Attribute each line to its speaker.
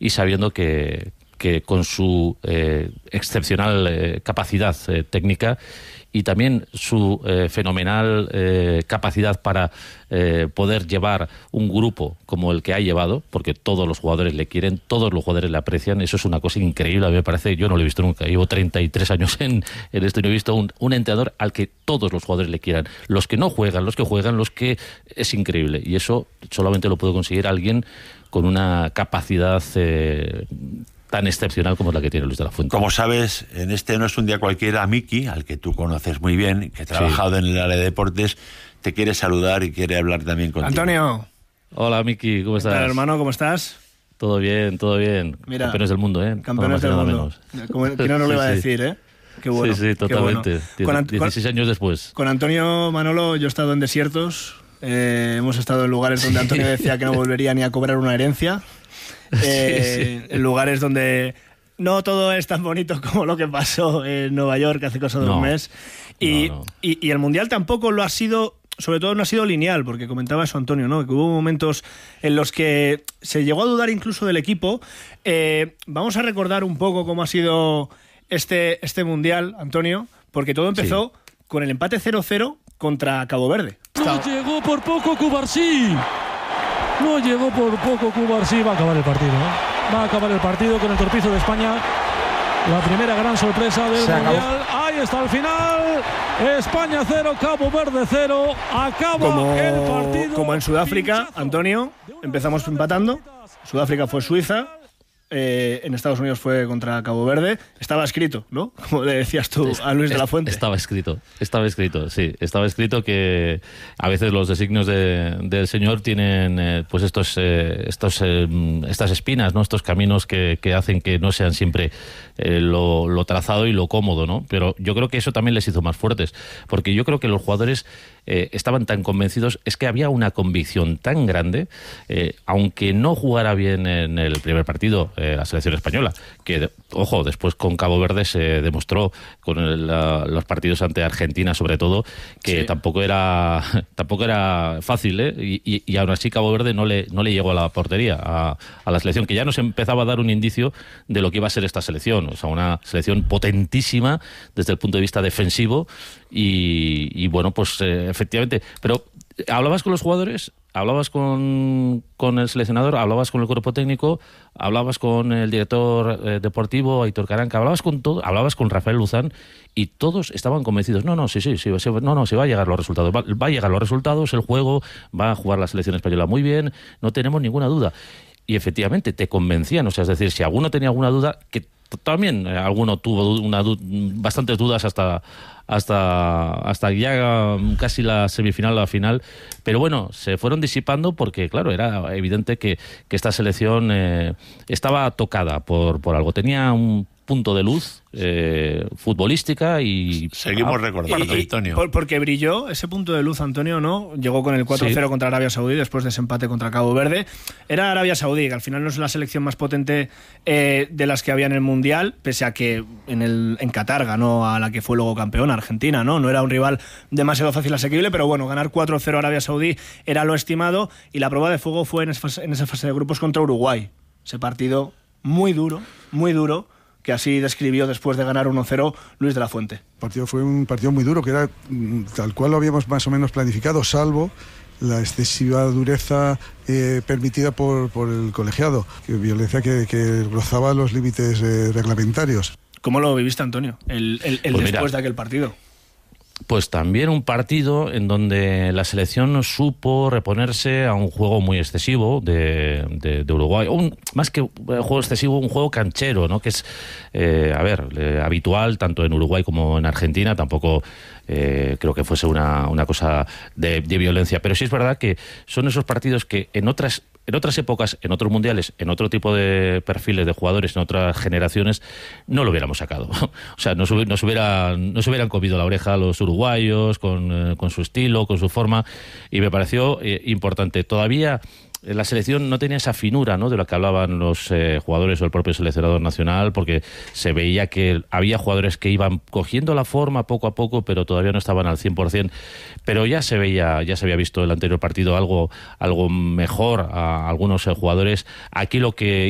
Speaker 1: y sabiendo que con su excepcional capacidad técnica y también su fenomenal capacidad para poder llevar un grupo como el que ha llevado, porque todos los jugadores le quieren, todos los jugadores le aprecian, eso es una cosa increíble, a mí me parece, yo no lo he visto nunca, llevo 33 años en esto y no he visto un entrenador al que todos los jugadores le quieran, los que no juegan, los que juegan, los que... es increíble, y eso solamente lo puede conseguir alguien con una capacidad tan excepcional como la que tiene Luis de la Fuente.
Speaker 2: Como sabes, en este No es un día cualquiera, Miki, al que tú conoces muy bien, que ha trabajado en el área de deportes, te quiere saludar y quiere hablar también contigo.
Speaker 3: Antonio.
Speaker 1: Hola, Miki, ¿cómo estás?
Speaker 3: ¿Qué tal, hermano? ¿Cómo estás?
Speaker 1: Todo bien, todo bien.
Speaker 3: Mira,
Speaker 1: campeones del mundo, ¿eh?
Speaker 3: Campeones del mundo. Como que no lo iba a decir, ¿eh? Qué bueno.
Speaker 1: Sí, totalmente.
Speaker 3: Bueno.
Speaker 1: 16 años después.
Speaker 3: Con Antonio, Manolo, yo he estado en desiertos. Hemos estado en lugares donde Antonio decía que no volvería ni a cobrar una herencia. En lugares donde no todo es tan bonito como lo que pasó en Nueva York hace cosa de un mes. Y el Mundial tampoco lo ha sido, sobre todo no ha sido lineal, porque comentaba eso Antonio, ¿no? Que hubo momentos en los que se llegó a dudar incluso del equipo. Vamos a recordar un poco cómo ha sido este Mundial, Antonio, porque todo empezó con el empate 0-0 contra Cabo Verde.
Speaker 4: No llegó por poco Cubarsí. No llegó por poco Cubarsí. Va a acabar el partido, ¿eh? Va a acabar el partido con el torpizo de España. La primera gran sorpresa del Mundial. Ahí está el final. España 0, Cabo Verde 0. Acaba el partido.
Speaker 3: Como en Sudáfrica, Antonio, empezamos empatando. Sudáfrica fue Suiza. En Estados Unidos fue contra Cabo Verde. Estaba escrito, ¿no? Como le decías tú a Luis de la Fuente.
Speaker 1: Estaba escrito, sí. Estaba escrito que a veces los designios del Señor tienen pues estas espinas, ¿no? Estos caminos que hacen que no sean siempre lo trazado y lo cómodo, ¿no? Pero yo creo que eso también les hizo más fuertes, porque yo creo que los jugadores estaban tan convencidos, es que había una convicción tan grande, aunque no jugara bien en el primer partido la selección española, que, ojo, después con Cabo Verde se demostró con los partidos ante Argentina sobre todo, que tampoco era fácil, y aún así Cabo Verde no le llegó a la portería a la selección, que ya nos empezaba a dar un indicio de lo que iba a ser esta selección, o sea, una selección potentísima desde el punto de vista defensivo y bueno, pues efectivamente, pero ¿hablabas con los jugadores? ¿Hablabas con el seleccionador? ¿Hablabas con el cuerpo técnico? ¿Hablabas con el director deportivo, Aitor Caranca? ¿Hablabas con todo? ¿Hablabas con Rafael Luzán? Y todos estaban convencidos. Se va a llegar los resultados. Va a llegar los resultados, el juego, va a jugar la selección española muy bien, no tenemos ninguna duda. Y efectivamente te convencían, o sea, es decir, si alguno tenía alguna duda, que también alguno tuvo bastantes dudas hasta ya casi la semifinal o la final, pero bueno, se fueron disipando porque, claro, era evidente que esta selección estaba tocada por algo, tenía un punto de luz futbolística y...
Speaker 2: Seguimos recordando, Antonio.
Speaker 3: Porque brilló ese punto de luz, Antonio, ¿no? Llegó con el 4-0 contra Arabia Saudí después de ese empate contra Cabo Verde. Era Arabia Saudí, que al final no es la selección más potente de las que había en el Mundial, pese a que en Qatar ganó a la que fue luego campeona, Argentina, ¿no? No era un rival demasiado fácil asequible, pero bueno, ganar 4-0 a Arabia Saudí era lo estimado, y la prueba de fuego fue en esa fase de grupos contra Uruguay. Ese partido muy duro, que así describió después de ganar 1-0 Luis de la Fuente.
Speaker 5: Fue un partido muy duro, que era tal cual lo habíamos más o menos planificado, salvo la excesiva dureza permitida por el colegiado, violencia que rozaba los límites reglamentarios.
Speaker 3: ¿Cómo lo viviste, Antonio, el pues después de aquel partido?
Speaker 1: Pues también un partido en donde la selección supo reponerse a un juego muy excesivo de Uruguay. Más que un juego excesivo, un juego canchero, ¿no? Que es, habitual tanto en Uruguay como en Argentina. Tampoco creo que fuese una cosa de violencia. Pero sí es verdad que son esos partidos que en otras épocas, en otros mundiales, en otro tipo de perfiles de jugadores, en otras generaciones, no lo hubiéramos sacado. O sea, nos hubieran comido la oreja los uruguayos con su estilo, con su forma, y me pareció importante. Todavía la selección no tenía esa finura, ¿no?, de lo que hablaban los jugadores o el propio seleccionador nacional, porque se veía que había jugadores que iban cogiendo la forma poco a poco, pero todavía no estaban al 100%. Pero ya se había visto el anterior partido algo mejor a algunos jugadores. Aquí lo que